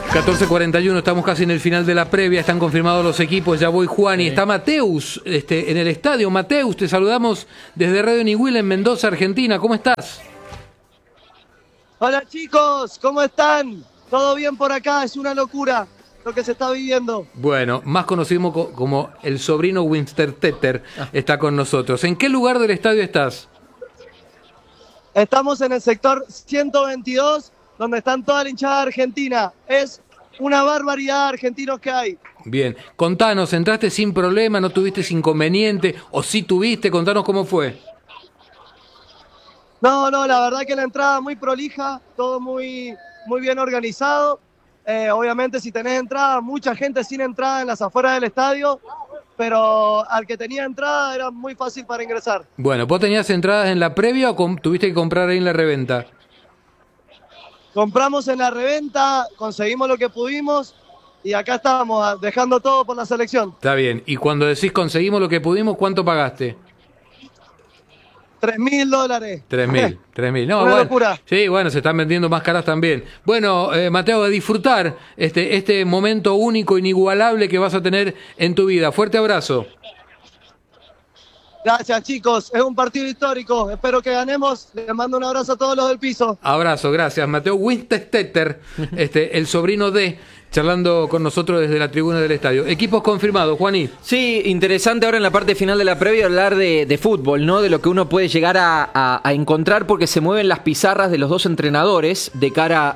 14:41, estamos casi en el final de la previa, están confirmados los equipos, ya voy Juan y está Mateus en el estadio. Mateus, te saludamos desde Radio Niwil en Mendoza, Argentina, ¿cómo estás? Hola chicos, ¿cómo están? ¿Todo bien por acá? Es una locura lo que se está viviendo. Bueno, más conocido como el sobrino Winterstetter está con nosotros. ¿En qué lugar del estadio estás? Estamos en el sector 122, donde están toda la hinchada argentina. Es una barbaridad de argentinos que hay. Bien, contanos, ¿entraste sin problema, no tuviste inconveniente o sí tuviste? Contanos cómo fue. No, la verdad que la entrada muy prolija, todo muy bien organizado. Obviamente si tenés entrada, mucha gente sin entrada en las afueras del estadio, pero al que tenía entrada era muy fácil para ingresar. Bueno, ¿vos tenías entradas en la previa o tuviste que comprar ahí en la reventa? Compramos en la reventa, conseguimos lo que pudimos y acá estábamos dejando todo por la selección. Está bien, y cuando decís conseguimos lo que pudimos, ¿cuánto pagaste? $3.000. 3.000. No, una bueno, locura. Sí, bueno, se están vendiendo más caras también. Bueno, Mateo, a disfrutar este momento único, inigualable que vas a tener en tu vida. Fuerte abrazo. Gracias chicos, es un partido histórico, espero que ganemos. Les mando un abrazo a todos los del piso. Abrazo, gracias. Mateo Winterstetter, el sobrino de, charlando con nosotros desde la tribuna del estadio. Equipos confirmados, Juaní. Sí, interesante ahora en la parte final de la previa hablar de fútbol, ¿no? De lo que uno puede llegar a encontrar porque se mueven las pizarras de los dos entrenadores de cara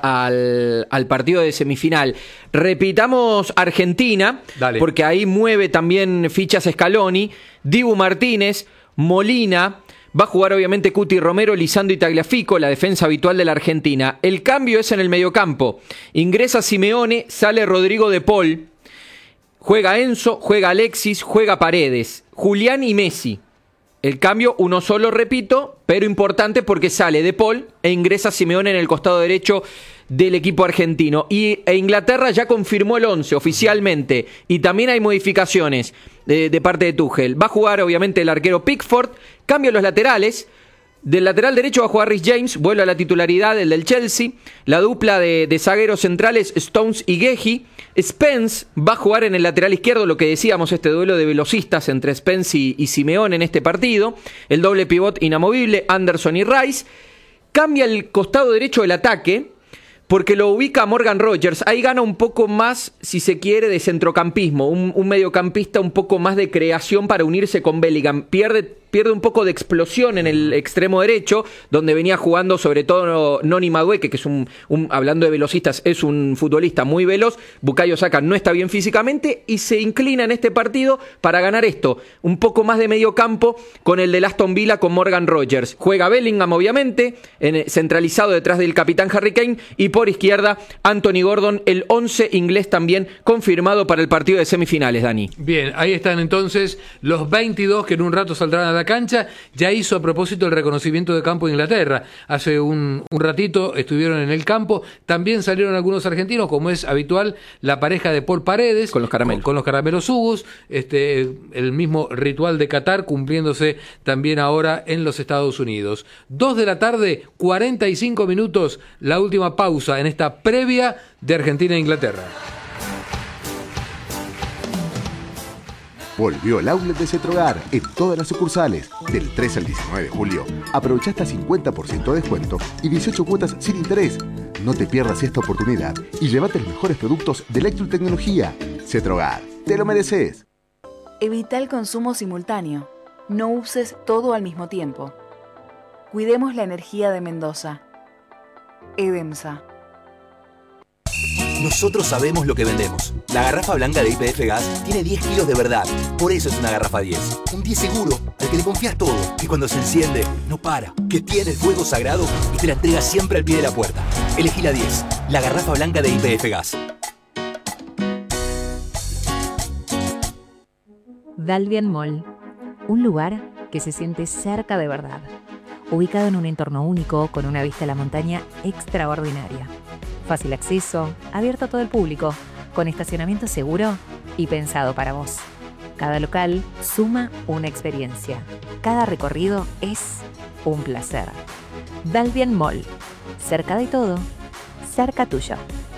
al partido de semifinal. Repitamos Argentina, Dale. Porque ahí mueve también fichas Scaloni, Dibu Martínez, Molina. Va a jugar obviamente Cuti Romero, Lisandro y Tagliafico, la defensa habitual de la Argentina. El cambio es en el mediocampo. Ingresa Simeone, sale Rodrigo de Paul. Juega Enzo, juega Alexis, juega Paredes. Julián y Messi. El cambio, uno solo, repito, pero importante porque sale de Paul e ingresa Simeone en el costado derecho del equipo argentino. E Inglaterra ya confirmó el 11 oficialmente. Y también hay modificaciones de parte de Tuchel. Va a jugar obviamente el arquero Pickford. Cambia los laterales. Del lateral derecho va a jugar Rhys James, vuelve a la titularidad el del Chelsea. La dupla de zagueros centrales, Stones y Guehi. Spence va a jugar en el lateral izquierdo, lo que decíamos, este duelo de velocistas entre Spence y Simeone en este partido. El doble pivot inamovible, Anderson y Rice. Cambia el costado derecho del ataque, porque lo ubica Morgan Rogers. Ahí gana un poco más, si se quiere, de centrocampismo. Un mediocampista un poco más de creación para unirse con Bellingham. Pierde un poco de explosión en el extremo derecho, donde venía jugando sobre todo Noni Madueke, que es hablando de velocistas, es un futbolista muy veloz. Bukayo Saka no está bien físicamente y se inclina en este partido para ganar esto. Un poco más de medio campo con el de Aston Villa con Morgan Rogers. Juega Bellingham, obviamente, centralizado detrás del capitán Harry Kane, y por izquierda Anthony Gordon, el 11 inglés también confirmado para el partido de semifinales, Dani. Bien, ahí están entonces los 22 que en un rato saldrán a la cancha. Ya hizo a propósito el reconocimiento de campo de Inglaterra. Hace un ratito estuvieron en el campo. También salieron algunos argentinos, como es habitual, la pareja de Paul Paredes. Con los caramelos. Con los caramelos Hugus. El mismo ritual de Qatar cumpliéndose también ahora en los Estados Unidos. 2:45 p.m, la última pausa en esta previa de Argentina e Inglaterra. Volvió el outlet de Cetrogar en todas las sucursales. Del 3 al 19 de julio, aprovecha hasta 50% de descuento y 18 cuotas sin interés. No te pierdas esta oportunidad y llévate los mejores productos de electrotecnología. Cetrogar, te lo mereces. Evita el consumo simultáneo. No uses todo al mismo tiempo. Cuidemos la energía de Mendoza. Edemsa. Nosotros sabemos lo que vendemos. La garrafa blanca de YPF Gas tiene 10 kilos de verdad. Por eso es una garrafa 10. Un 10 seguro, al que le confías todo. Que cuando se enciende, no para. Que tiene el fuego sagrado y te la entrega siempre al pie de la puerta. Elegí la 10. La garrafa blanca de YPF Gas. Dalvian Mall. Un lugar que se siente cerca de verdad. Ubicado en un entorno único, con una vista a la montaña extraordinaria. Fácil acceso, abierto a todo el público, con estacionamiento seguro y pensado para vos. Cada local suma una experiencia. Cada recorrido es un placer. Dalvian Mall. Cerca de todo, cerca tuyo.